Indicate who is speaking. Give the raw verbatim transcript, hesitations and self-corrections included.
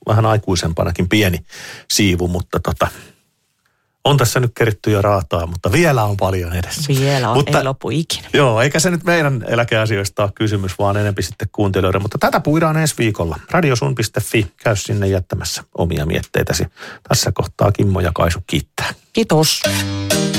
Speaker 1: vähän aikuisempanakin pieni siivu, mutta tota, on tässä nyt keritty jo raataa, mutta vielä on paljon edessä.
Speaker 2: Vielä on,
Speaker 1: mutta,
Speaker 2: ei lopu ikinä.
Speaker 1: Joo, eikä se nyt meidän eläkeasioista ole kysymys, vaan enemmän sitten kuuntelijoiden. Mutta tätä puidaan ensi viikolla. radiosun piste fi, käy sinne jättämässä omia mietteitäsi. Tässä kohtaa Kimmo ja Kaisu kiittää.
Speaker 2: Kiitos.